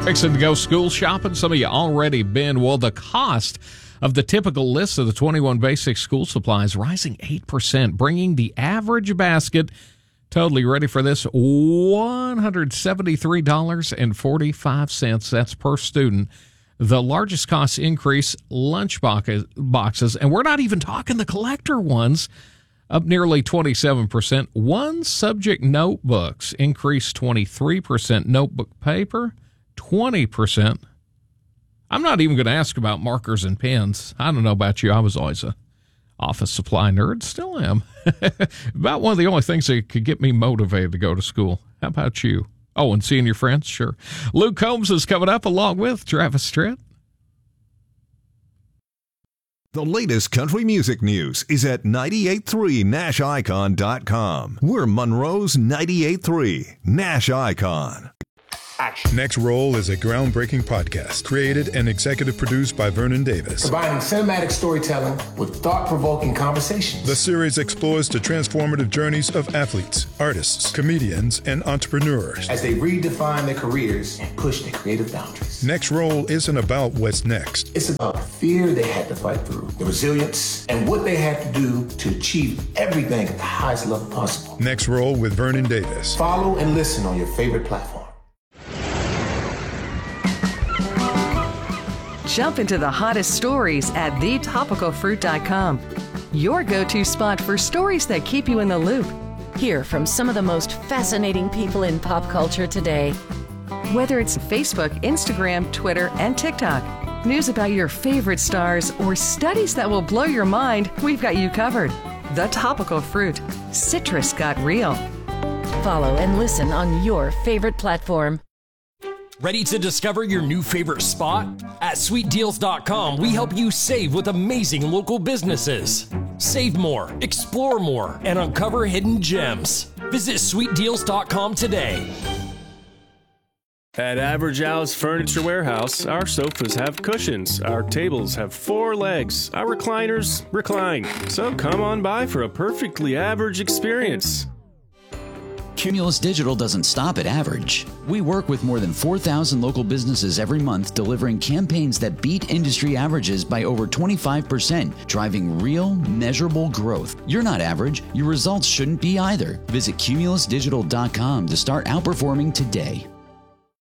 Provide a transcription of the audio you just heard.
Fixing to go school shopping? Some of you already been. Well, the cost of the typical list of the 21 basic school supplies rising 8%, bringing the average basket, totally ready for this, $173.45. That's per student. The largest cost increase, lunch boxes, and we're not even talking the collector ones, up nearly 27%. One subject notebooks increased 23%. Notebook paper, 20%. I'm not even going to ask about markers and pens. I don't know about you. I was always a office supply nerd. Still am. About one of the only things that could get me motivated to go to school. How about you? Oh, and seeing your friends? Sure. Luke Combs is coming up along with Travis Tritt. The latest country music news is at 983nashicon.com. We're Monroe's 98.3 Nash Icon. Next Roll is a groundbreaking podcast created and executive produced by Vernon Davis. Combining cinematic storytelling with thought-provoking conversations. The series explores the transformative journeys of athletes, artists, comedians, and entrepreneurs as they redefine their careers and push their creative boundaries. Next Roll isn't about what's next. It's about the fear they had to fight through, the resilience, and what they had to do to achieve everything at the highest level possible. Next Roll with Vernon Davis. Follow and listen on your favorite platform. Jump into the hottest stories at thetopicalfruit.com. Your go-to spot for stories that keep you in the loop. Hear from some of the most fascinating people in pop culture today. Whether it's Facebook, Instagram, Twitter, and TikTok, news about your favorite stars, or studies that will blow your mind, we've got you covered. The Topical Fruit. Citrus got real. Follow and listen on your favorite platform. Ready to discover your new favorite spot? At sweetdeals.com, we help you save with amazing local businesses. Save more, explore more, and uncover hidden gems. Visit sweetdeals.com today. At Average Al's Furniture Warehouse, our sofas have cushions, our tables have 4 legs, our recliners recline. So come on by for a perfectly average experience. Cumulus Digital doesn't stop at average. We work with more than 4,000 local businesses every month, delivering campaigns that beat industry averages by over 25%, driving real, measurable growth. You're not average. Your results shouldn't be either. Visit cumulusdigital.com to start outperforming today.